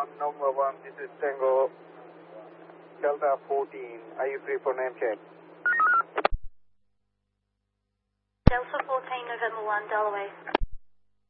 November 1, this is Tango Delta 14. Are you free for name check? Delta 14, November 1, Delaware.